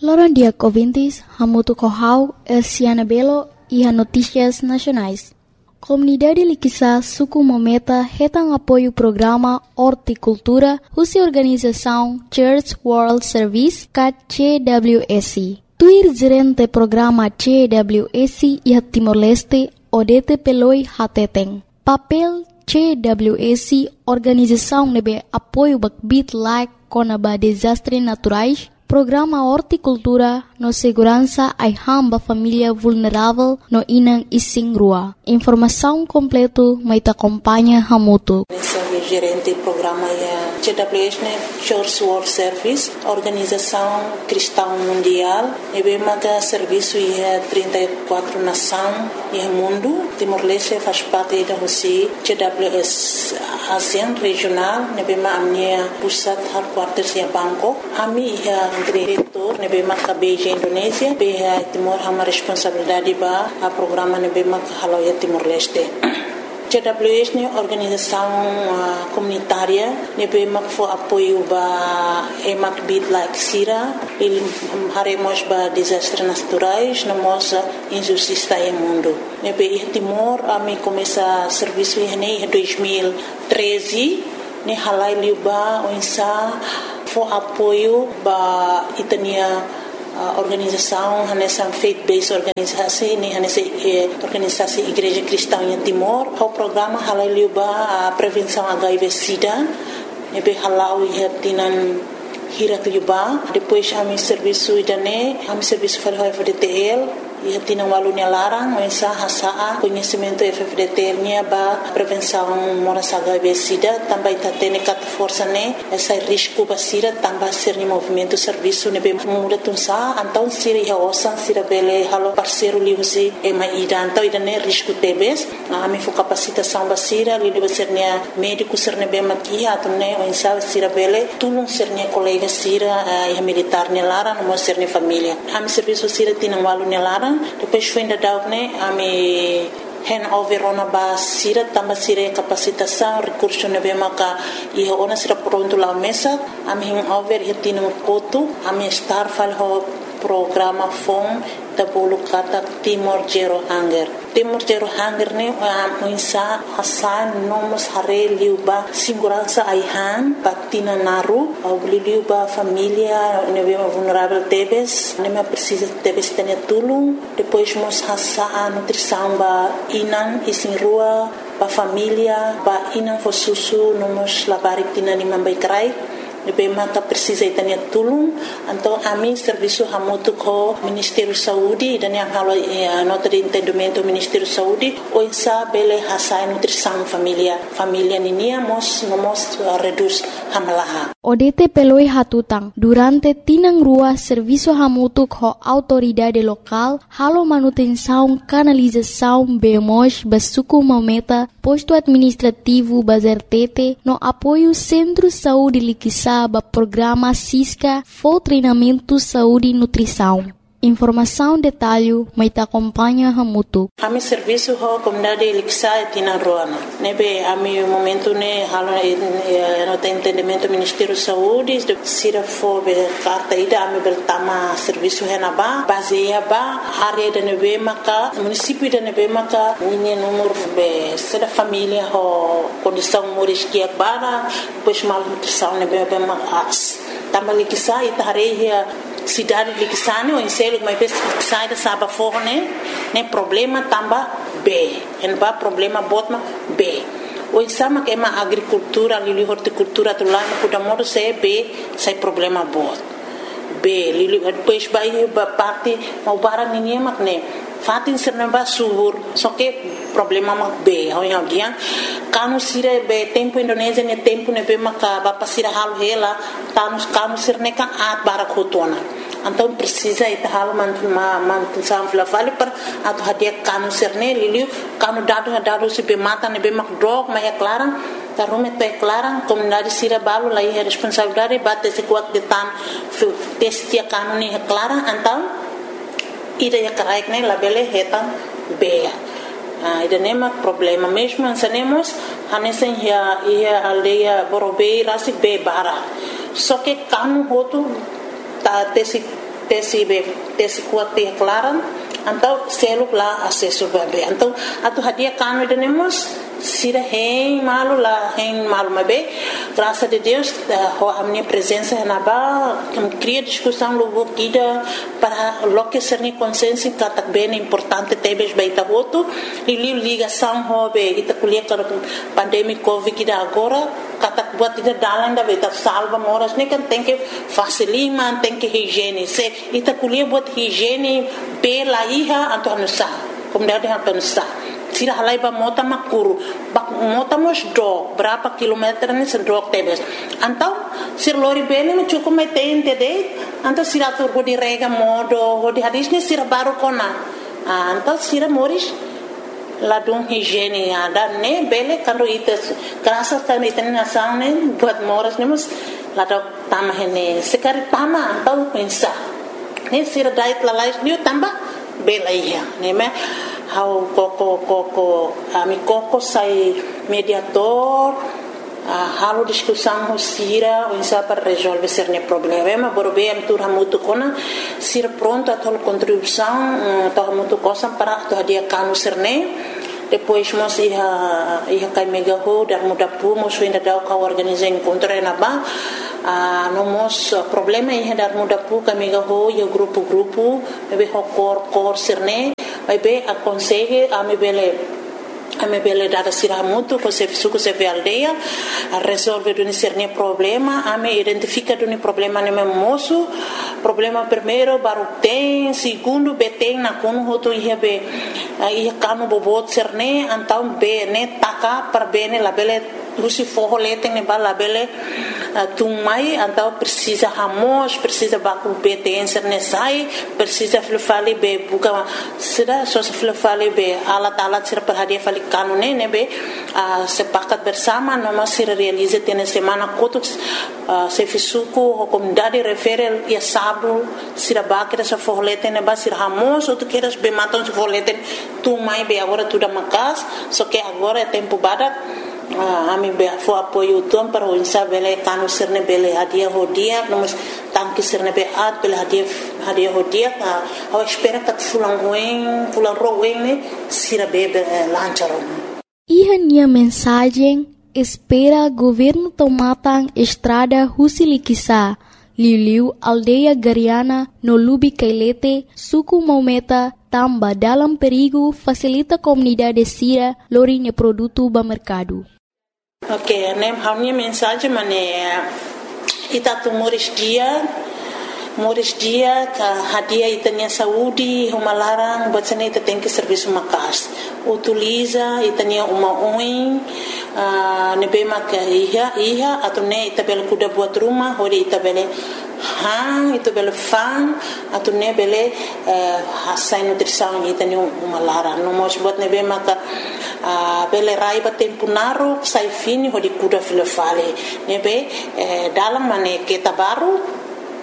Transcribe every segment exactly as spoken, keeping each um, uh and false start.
Loran dia ouvintes, hamutu kohau, Elsiana Belo e a Notícias Nacionais. Comunidade Liquiçá Suku Mometa retang apoio programa Horticultura, Russa Organização Church World Service, C W S. Tuir gerente programa C W S e Timor-Leste, Odete Peloi Hateteng. Papel C W S, organização nebe apoio bakbit like conaba desastres naturais, programa Horticultura no segurança ai hamba família vulnerável no inang ising rua. Informação completo mai ta acompanha hamutu. Gerente do programa é C W S, Church World Service, Organização Cristã Mundial, e bem maga serviço é trinta e quatro nações e mundo. Timor-Leste faz parte da Rússia, C W S ASEAN regional, e bem maga minha pusat headquarters é Bangkok. Ami é diretor, e bem maga Beijing Indonésia, bem Timor hama responsabilidade ba a programa e bem maga halau é Timor-Leste. C W S é organização uh, comunitária, nebe mak fo apoio ba emak bit like sira, il haremos ba desastres naturais, namos injustiça em mundo. Nebe i Timor ami começa serviço em dois mil e treze, ne halai liuba oinsa fo apoio ba itania Uh, organização, nessa faith-based organização, nessa eh, organização Igreja Cristã em Timor, o programa halaliuba a prevenção H I V/Sida, nebe halau ia tinan hirat liuba, depois a mi serviço idane, a mi serviço fal F D T L, ia tinan walunya larang, mensa hasaa conhecimento F D T L nya ba prevenção moras H I V/Sida, também tatene kat força ne, essa risco basira também ser ni movimento serviço nebe muda tunsa, então sira ia osan sira bele halo parceiro liusi e mai ida, então idane risco tebes, a mi fo capacitação basira, li liu ser nia médico ser nebe makia, atune mensa sira bele tulung ser nia colega sira ia militar ne larang, mo ser ni família. A mi serviço sira tinan walunya larang. Depois foi ainda dar né a me hand over ona ba sira tamba sira capacitação recurso nebe maka e ona sira pronto lá mesa a me hand over e tino koto a me estar fal ho programa fom tabulu kata Timor Zero Hunger. Timor Zero Hunger ne a insa hasan nomos hare liuba segurança aihan patina naru au liuba família nebe vulnerável tebes ne precisa tebes tenia tulung depois mos hasa a nutrição ba inan isin rua ba família ba inan fo susu nomos labarik tina ni mambai krai nebe mata precisa itania tulung então a mim serviço hamutu ko Ministério Saúde dan yang halo nota de entendimento Ministério Saúde o insa bele hasai nutrição família família ninia mos nomos reduz hamalaha Odete peloi hatutang durante tinang rua serviço hamutu ko autoridade local halo manutenção canalização bemos basuku mometa posto administrativo bazertete no apoio Centro Saúde Liquiçá ba programa Cisca for treinamento saúde e nutrição. Informação detalhe mai ta acompanha hamutu. Ami serviço ho comunidade Liquiçá tina roana. Nebe ami momento ne halo no entendimento Ministério Saúde de sira fo be carta ida ami bertama serviço henaba baseia ba área de nebe maka município de nebe maka ni número be sira família ho condição moris que bara pois mal nutrição nebe be mas tamba Liquiçá itareia cidade de Liquiçá o enselo mas sai da saba forne né problema tamba B en ba problema botma B o exama que é uma agricultura ali horticultura do lá no Kudamoro se B sai problema bot B li depois vai parte mau barang ninguém mak né fatin serna ba subur só que problema mak B ao alguém kanu sira be tempo Indonésia ne tempo ne be maka ba pasira hal hela kanu kanu sirne ka at barakotona então precisa ita hal man man sam fla vale per atu hadia kanu sirne liliu kanu dado dado se be mata ne be mak drog ma é clara ta rume te clara comunidade sira balu lá é responsabilidade bate se kuat de tan testia kanu ne clara então ida ya karaik ne labele hetan be Ah, ida nema problema mesmo ansanemos hanesen ya ia aldeia borobei rasi be bara só que kanu hotu ta tesi tesi be tesi kuat te klaran então selo lá acesso bebê então atu hadia kanu denemos sira hein malu lá hein malu mabe graças a Deus a minha presença na ba cria discussão logo kida para lo que ser ni consciência que bem importante tebes baita voto e ligação hobe ita kulia para pandemia covid kida agora kata buat ida dalang da beta salva moras ne kan tem que facilima tem que higiene se ita kulia buat higiene pela iha atau nusa como deve atau nusa sira halai ba mota makuru ba mota mos do berapa kilometer ni sedok tebes antau sir lori bene me cukup metente de antau sira tur di rega modo di hadis ni sira baru kona antau sira moris ladung higiene ada ne bele kando ites kerasa kan iten nasang ne buat moras ne mus ladok tamah ne sekari tama antau pensa ne sira dait lalais ni tambah bela iya ne me how koko koko ami koko sai mediator uh, halo discussão ho sira o insa para resolver cerne problema borbe am tur hamutu kona sira pronto a tol contribuição to hamutu cosa para to dia kanu cerne depois mos ia ia kai mega ho dar muda pu mos ainda dau ka organizar encontro na ba a no mos problema ia dar muda pu ka mega ho yo grupo grupo be ho cor cor cerne vai be aconselhe a me bele a me bele dada sira muito com se suco se ve aldeia a resolve do cerne problema a me identifica do problema no meu moço problema primeiro baru tem segundo beteng na kono hoto ia be ia kanu bobot cerne então be ne taka per bene la bele rusi forro leteng ne bala bele tumai então precisa hamos precisa baku beteng cerne sai precisa flufali be buka sida so flufali be alat alat sira perhadia fali kanu ne ne be sepakat bersama noma sira realize tene semana kotuk se fisuku comunidade referel ia sabu sira bakira sa forro leteng ne ba sira hamos ou tu queres be matam se forro leteng tumai be agora tudo makas só que agora é tempo badak a mim be fo apoio tom para o insa bele kanu serne bele hadia hodia nós tanque serne be at bele hadia hadia hodia a espera que fulan ruim fulan ruim ne sira bebe lancharon e a mensagem espera governo tomatan estrada Husilikisa Liu aldeia Gariana no Lubi Kailete suku Maumeta tamba dalam perigo facilita comunidade sira lorinya produto ba mercado. Ok, nem a minha mensagem mané ita tu moris dia moris dia ka hadia itanya saúde uma larang buat sana ita tem que serviço makas utiliza itanya uma oin nebe maka iha iha atau ne ita bel kuda buat rumah hori ita bele hang itu bele fan atau ne bele hasai nutrição itanya uma larang no mos buat nebe maka bele rai ba tempo naro sai fini hori kuda filofale nebe dalam mane kita baru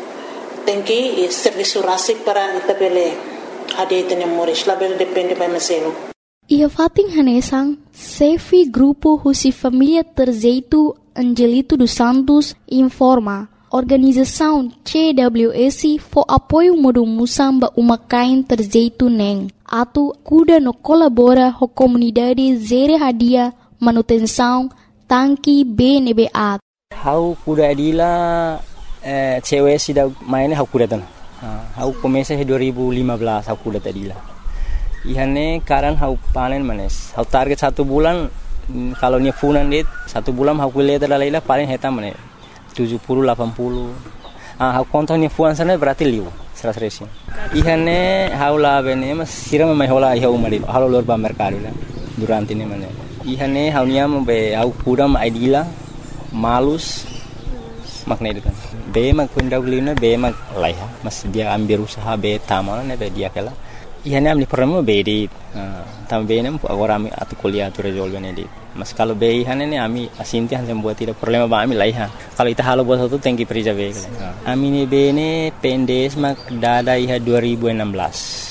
tem que serviço rásico para itabele hadia itanya moris label depende by maselo. Ia fating hanesang Sefi Grupo Husi Família Terzeito Angelito dos Santos informa organização C W S for apoio modo musamba uma kain terzeito neng atu kuda no colabora ho comunidade zere hadia manutenção tanki B N B A. How kuda adila Eh, cewek sudah mainnya aku datang. Aku komesa dua ribu lima belas aku datang tadi lah. Ihane karan aku panen manes. Aku target satu bulan kalau nya funan dit satu bulan aku lihat adalah lah paling hetam manes tujuh puluh delapan puluh. Ah aku kontonnya fuan sana berarti liu seratus resi. Ihane aku lah bene mas siram mai hola iha umari. Halo lor ba mercado lah. Durante ini manes. Ihane aku nya be aku kuram idila malus makna itu kan. Be mak kunda gulina be mak laiha mas dia ambil usaha be tamal ne be dia kala ihane amli problema be di tam be ne agora ami atu kuliah tu resolve ne di mas kalau be ihane ne ami asinti han sem buat tidak problema ba ami laiha kalau ita halo buat satu tengki perija be kala ami ne be ne pendes mak dada iha dua ribu enam belas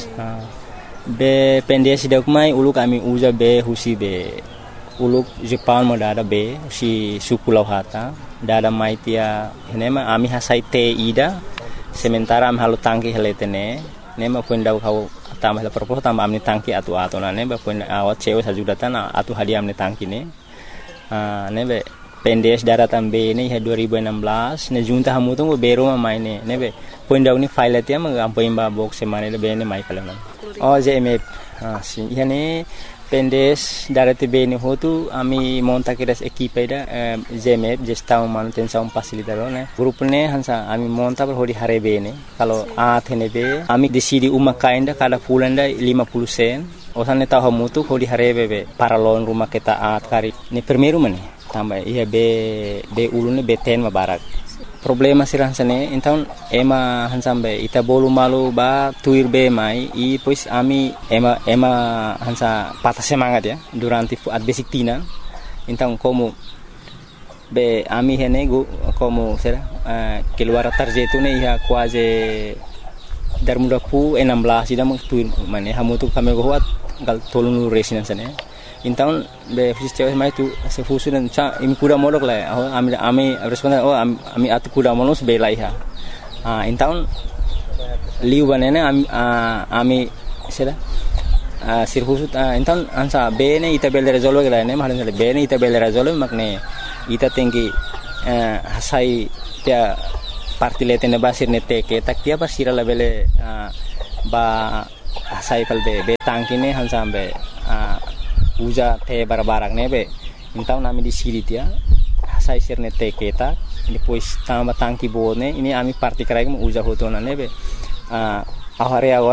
be pendes dak mai uluk ami uja be husi be uluk Jepang mo dada be si suku lauhata dada mai tia henema ami hasai te ida sementara am halu tangki heletene nema puendau kau tambah la propos tambah amni tangki atu atu na neba puen awat cewe sajudatan atu hadiah amni tangki ne ah nebe pendes daratan be ne dua ribu enam belas ne junta hamu tu bero ma maine nebe puendau ni file tia ma ampoimba box semane le be ne mai kala oh J M F ah si yani pendes darate be ne hotu ami monta kiras equipe da J M F gestão manutenção facilitador ne grupo ne hansa ami monta per hodi harebe ne kalau a thene be ami decidi uma kainda kada pulanda lima puluh sen osan ne tahu mutu hodi harebe be paralon rumah kita at kari ne primeiro mane tambah iya be be ulune be ten ma barak problema sirang sene então ema hansambe ita bolu malu ba tuir be mai i pois ami ema ema hansa patah semangat ya durante at basic tina então como be ami hene go como será uh, keluar tarjetu ne ia quase dar muda pu enam belas ida meng tuir mane hamu tu kami go hat gal tolunu resina sene então be fusis cewek mai tu se fusu dan cha imi kuda molok la oh ami ami responden oh ami atu kuda molos be lai ha ah então liu banene ami ami sera ah sir fusu então ansa be ne ita bel resolve la ne mahan be ne ita bel resolve makne ita tinggi hasai dia parti letene basir ne teke tak dia basira la bele ba hasai pal be be tangkine hansa be uja te barbarak nebe então nami di siri dia sai sirne te keta depois tamba tangki bone ini ami parti karai uja hotona nebe ah ahare